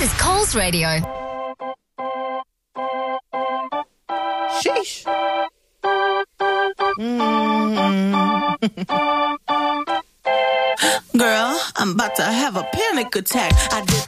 is Coles Radio. Sheesh. Girl, I'm about to have a panic attack. I did